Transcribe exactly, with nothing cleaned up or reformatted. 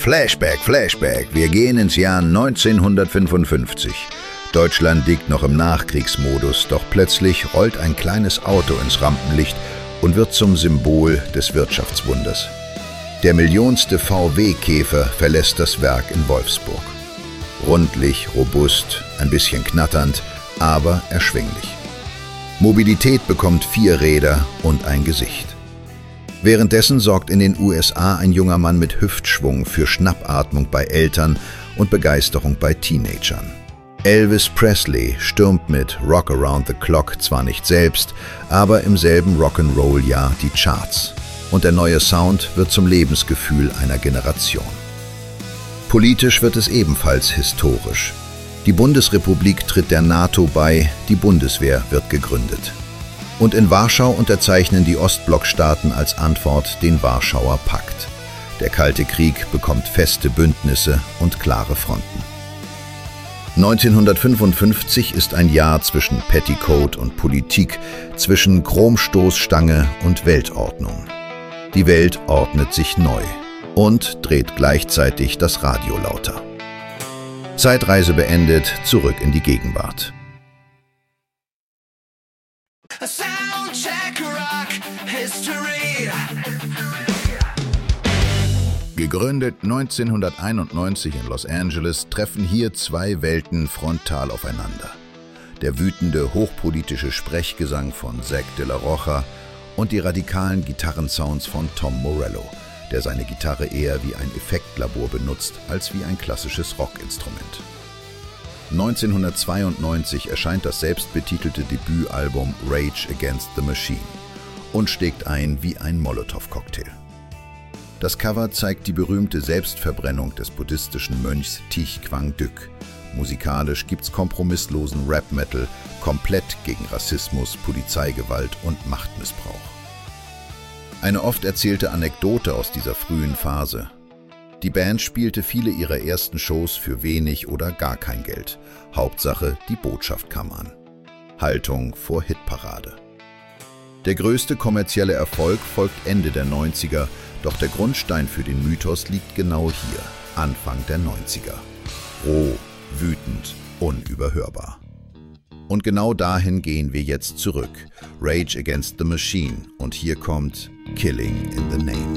Flashback, Flashback. Wir gehen ins Jahr neunzehnhundertfünfundfünfzig. Deutschland liegt noch im Nachkriegsmodus, doch plötzlich rollt ein kleines Auto ins Rampenlicht und wird zum Symbol des Wirtschaftswunders. Der millionste V W-Käfer verlässt das Werk in Wolfsburg. Rundlich, robust, ein bisschen knatternd, aber erschwinglich. Mobilität bekommt vier Räder und ein Gesicht. Währenddessen sorgt in den U S A ein junger Mann mit Hüftschwung für Schnappatmung bei Eltern und Begeisterung bei Teenagern. Elvis Presley stürmt mit Rock Around the Clock zwar nicht selbst, aber im selben Rock'n'Roll-Jahr die Charts. Und der neue Sound wird zum Lebensgefühl einer Generation. Politisch wird es ebenfalls historisch. Die Bundesrepublik tritt der NATO bei, die Bundeswehr wird gegründet. Und in Warschau unterzeichnen die Ostblockstaaten als Antwort den Warschauer Pakt. Der Kalte Krieg bekommt feste Bündnisse und klare Fronten. neunzehnhundertfünfundfünfzig ist ein Jahr zwischen Petticoat und Politik, zwischen Chromstoßstange und Weltordnung. Die Welt ordnet sich neu und dreht gleichzeitig das Radio lauter. Zeitreise beendet, zurück in die Gegenwart. Gegründet neunzehnhunderteinundneunzig in Los Angeles, treffen hier zwei Welten frontal aufeinander. Der wütende, hochpolitische Sprechgesang von Zack de la Rocha und die radikalen Gitarrensounds von Tom Morello, der seine Gitarre eher wie ein Effektlabor benutzt, als wie ein klassisches Rockinstrument. neunzehnhundertzweiundneunzig erscheint das selbstbetitelte Debütalbum Rage Against the Machine und schlägt ein wie ein Molotow-Cocktail. Das Cover zeigt die berühmte Selbstverbrennung des buddhistischen Mönchs Thich Quang Duc. Musikalisch gibt's kompromisslosen Rap-Metal, komplett gegen Rassismus, Polizeigewalt und Machtmissbrauch. Eine oft erzählte Anekdote aus dieser frühen Phase. Die Band spielte viele ihrer ersten Shows für wenig oder gar kein Geld. Hauptsache, die Botschaft kam an. Haltung vor Hitparade. Der größte kommerzielle Erfolg folgt Ende der neunziger, doch der Grundstein für den Mythos liegt genau hier, Anfang der neunziger. Roh, wütend, unüberhörbar. Und genau dahin gehen wir jetzt zurück. Rage Against the Machine. Und hier kommt Killing in the Name.